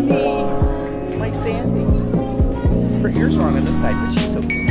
Sandy. My Sandy. Her ears are on this side, but she's so cute.